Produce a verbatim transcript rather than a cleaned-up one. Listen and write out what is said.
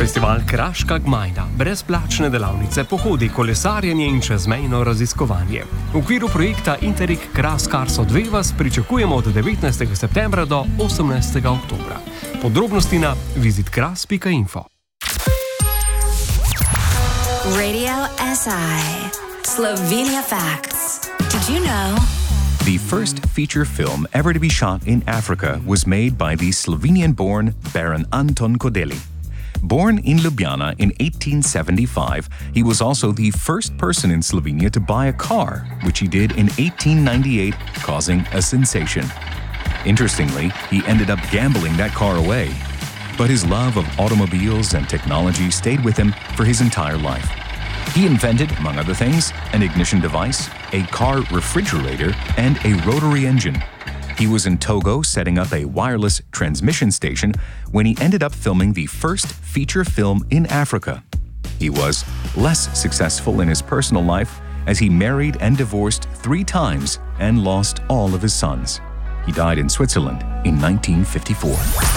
Festival Kraška Gmajna, brezplačne delavnice, pohodi, kolesarjenje in čezmejno raziskovanje. V okviru projekta Interreg Kras Karso dve vas pričakujemo od devetnajstega septembra do osemnajstega oktobra. Podrobnosti na visit kras pika info. Radio S I Slovenia Facts. Did you know? The first feature film ever to be shot in Africa was made by the Slovenian-born Baron Anton Kodeli. Born in Ljubljana in eighteen seventy-five, he was also the first person in Slovenia to buy a car, which he did in eighteen ninety-eight, causing a sensation. Interestingly, he ended up gambling that car away. But his love of automobiles and technology stayed with him for his entire life. He invented, among other things, an ignition device, a car refrigerator, and a rotary engine. He was in Togo setting up a wireless transmission station when he ended up filming the first feature film in Africa. He was less successful in his personal life as he married and divorced three times and lost all of his sons. He died in Switzerland in nineteen fifty-four.